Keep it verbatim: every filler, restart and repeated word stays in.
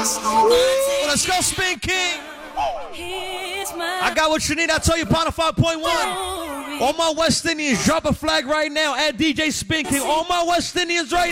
Well, let's go, Spin King. I got what you need. I tell you, Power five point one. All my West Indians, drop a flag right now. Add D J Spin King. All my West Indians right